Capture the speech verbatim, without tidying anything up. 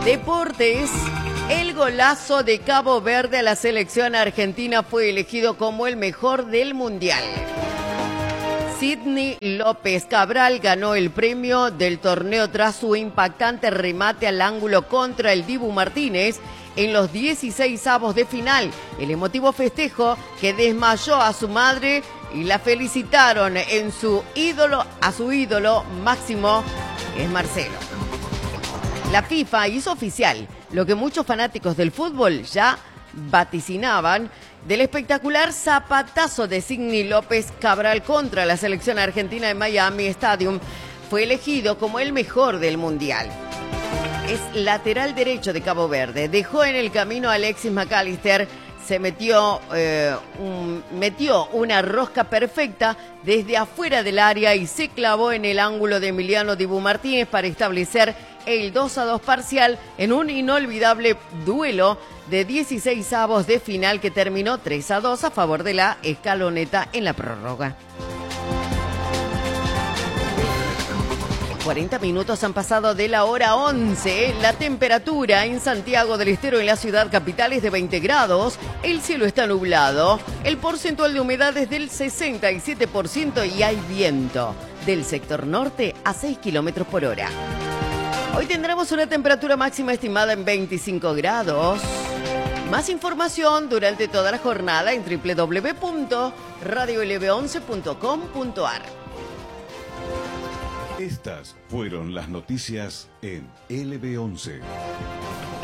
Deportes. El golazo de Cabo Verde a la selección argentina fue elegido como el mejor del Mundial. Sidney López Cabral ganó el premio del torneo tras su impactante remate al ángulo contra el Dibu Martínez en los dieciseisavos de final. El emotivo festejo que desmayó a su madre y la felicitaron en su ídolo, a su ídolo máximo, es Marcelo. La FIFA hizo oficial lo que muchos fanáticos del fútbol ya vaticinaban del espectacular zapatazo de Sidney López Cabral contra la selección argentina en Miami Stadium. Fue elegido como el mejor del Mundial. Es lateral derecho de Cabo Verde. Dejó en el camino a Alexis McAllister. Se metió, eh, un, metió una rosca perfecta desde afuera del área y se clavó en el ángulo de Emiliano Dibu Martínez para establecer el dos a dos parcial en un inolvidable duelo de dieciseisavos de final que terminó tres a dos a favor de la Escaloneta en la prórroga. cuarenta minutos han pasado de la hora once. La temperatura en Santiago del Estero, en la ciudad capital, es de veinte grados. El cielo está nublado. El porcentual de humedad es del sesenta y siete por ciento y hay viento del sector norte a seis kilómetros por hora. Hoy tendremos una temperatura máxima estimada en veinticinco grados. Más información durante toda la jornada en doble u doble u doble u punto radio l b once punto com punto a r. Estas fueron las noticias en L B once.